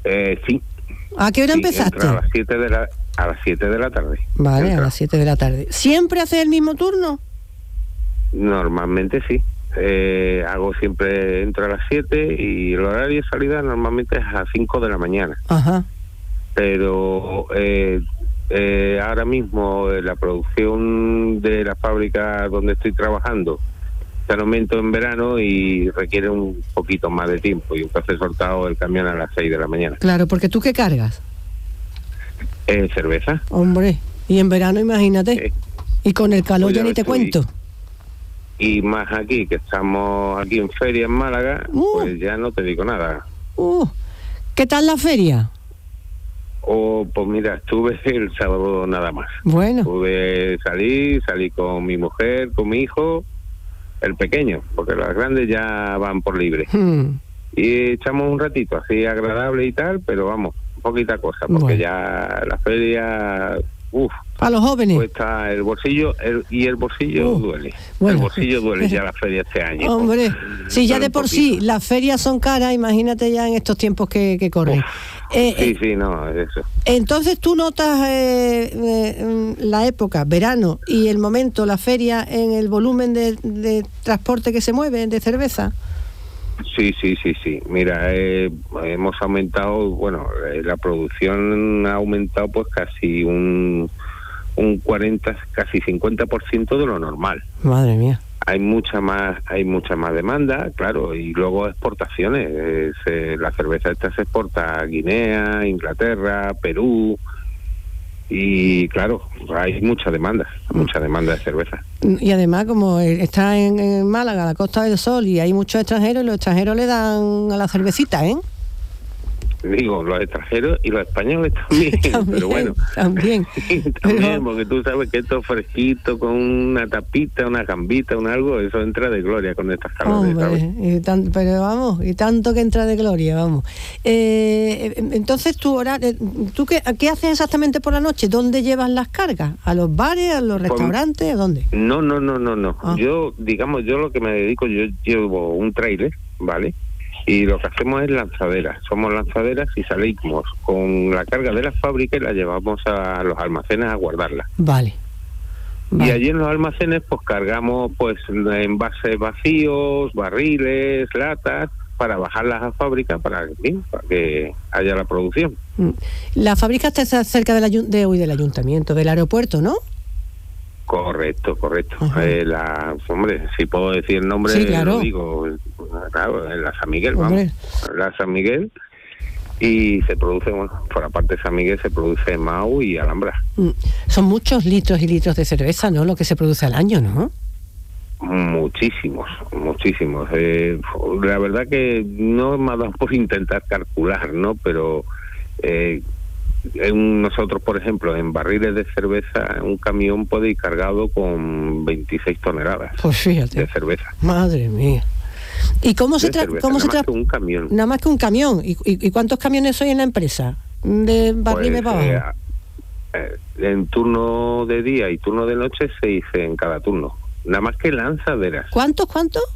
Sí. ¿A qué hora empezaste? A las 7 de la tarde. Vale, a las 7 de la tarde. ¿Siempre haces el mismo turno? Normalmente sí. Entro a las 7 y el horario de salida normalmente es a las 5 de la mañana. Ajá. Pero ahora mismo la producción de la fábrica donde estoy trabajando está en aumento en verano y requiere un poquito más de tiempo, y entonces he soltado el camión a las 6 de la mañana. Claro, porque ¿tú qué cargas? Cerveza. Hombre, y en verano imagínate, y con el calor pues ya ni te cuento. Y más aquí, que estamos aquí en feria en Málaga, pues ya no te digo nada. ¿Qué tal la feria? Pues mira, estuve el sábado nada más. Bueno. Salí con mi mujer, con mi hijo, el pequeño, porque los grandes ya van por libre. Y echamos un ratito así agradable y tal, pero vamos, poquita cosa, porque ya la feria, a los jóvenes cuesta el bolsillo, el bolsillo duele. Bueno, el bolsillo duele ya la feria este año. Hombre, si ya de por sí las ferias son caras, imagínate ya en estos tiempos que corren. Sí, no, eso. Entonces tú notas la época, verano, y el momento, la feria, en el volumen de transporte que se mueve de cerveza. Sí. Mira, hemos aumentado, la producción ha aumentado pues casi un 40, casi 50% de lo normal. Madre mía. Hay mucha más demanda, claro, y luego exportaciones. La cerveza esta se exporta a Guinea, Inglaterra, Perú, y claro, hay mucha demanda de cerveza. Y además, como está en Málaga, la Costa del Sol, y hay muchos extranjeros, y los extranjeros le dan a la cervecita, ¿eh? Digo, los extranjeros y los españoles también, pero bueno. También, porque tú sabes que esto fresquito, con una tapita, una gambita, algo, eso entra de gloria con estas calores, ¿sabes? Pero vamos, y tanto que entra de gloria, vamos. Entonces, ¿tú qué haces exactamente por la noche? ¿Dónde llevas las cargas? ¿A los bares, a los restaurantes, a dónde? No. Yo lo que me dedico, yo llevo un tráiler, ¿vale? Y lo que hacemos es lanzaderas. Somos lanzaderas y salimos con la carga de la fábrica y la llevamos a los almacenes a guardarla. Vale. Y allí en los almacenes pues cargamos pues envases vacíos, barriles, latas, para bajarlas a fábrica para que haya la producción. La fábrica está cerca del ayuntamiento, del aeropuerto, ¿no? Correcto. Hombre, si puedo decir el nombre, sí, claro. Lo digo. Claro, en la San Miguel, vamos. La San Miguel, y se produce, por la parte de San Miguel se produce Mau y Alhambra. Son muchos litros y litros de cerveza, ¿no? Lo que se produce al año, ¿no? Muchísimos. La verdad que no me ha dado por intentar calcular, ¿no? Pero nosotros, por ejemplo, en barriles de cerveza, un camión puede ir cargado con 26 toneladas pues fíjate, de cerveza. Madre mía. ¿Y cómo se trata? Un camión. Nada más que un camión. ¿Y cuántos camiones hay en la empresa? De barriles para abajo. En turno de día y turno de noche 6 en cada turno. Nada más que lanzaderas. ¿Cuántos?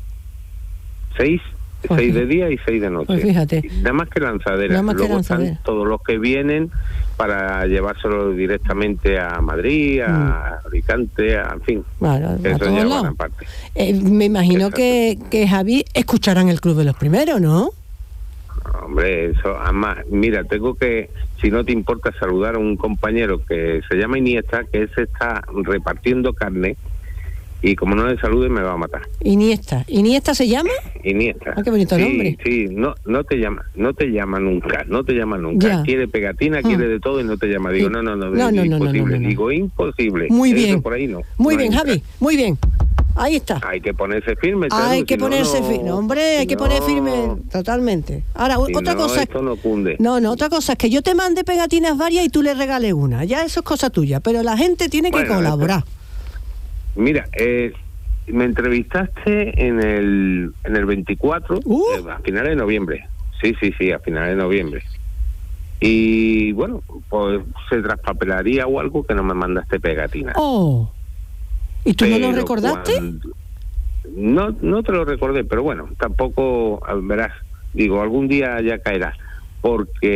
6 de día y 6 de noche. Pues fíjate. Nada más que lanzaderas. Luego están todos los que vienen para llevárselo directamente a Madrid, a Alicante, en fin. Bueno, eso ya van aparte. Me imagino que Javi escucharán el Club de los Primeros, ¿no? Hombre, eso, además, mira, tengo que, si no te importa, saludar a un compañero que se llama Iniesta, que él se está repartiendo carne, y como no le salude me va a matar. ¿Iniesta se llama? Iniesta. Ah, qué bonito nombre. Sí, no te llama nunca. Ya. Quiere pegatina, quiere de todo y no te llama. Digo, no, imposible. Digo, imposible. Muy bien. Eso por ahí no. Muy bien, Javi, muy bien. Ahí está. Hay que ponerse firme. Hay que ponerse firme, hombre, hay que poner firme totalmente. Ahora, otra cosa. Esto no cunde. No, otra cosa es que yo te mande pegatinas varias y tú le regales una. Ya eso es cosa tuya, pero la gente tiene que colaborar. Mira, me entrevistaste en el 24, a finales de noviembre. Sí, a finales de noviembre. Y bueno, pues se traspapelaría o algo que no me mandaste pegatinas. Oh. ¿Y tú no lo recordaste? No te lo recordé, pero bueno, tampoco, verás, digo, algún día ya caerá, porque